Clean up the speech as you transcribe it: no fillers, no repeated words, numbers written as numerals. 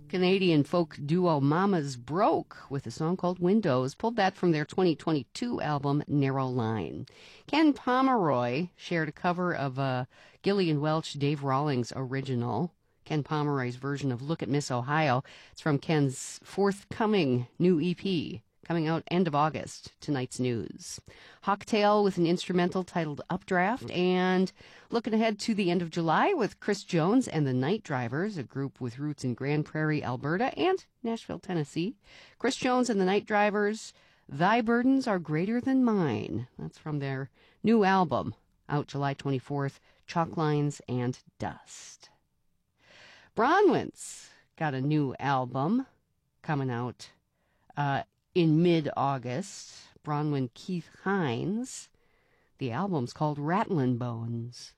Canadian folk duo Mamas Broke with a song called Windows, pulled that from their 2022 album Narrow Line. Ken Pomeroy shared a cover of Gillian Welch, Dave Rawlings original. Ken Pomeroy's version of Look at Miss Ohio. It's from Ken's forthcoming new EP, coming out end of August. Tonight's news. Hawktail with an instrumental titled Updraft, and looking ahead to the end of July with Chris Jones and the Night Drivers, a group with roots in Grand Prairie, Alberta, and Nashville, Tennessee. Chris Jones and the Night Drivers, Thy Burdens Are Greater Than Mine. That's from their new album, out July 24th, Chalk Lines and Dust. Bronwyn's got a new album coming out in mid-August. Bronwyn Keith Hines. The album's called Rattlin' Bones.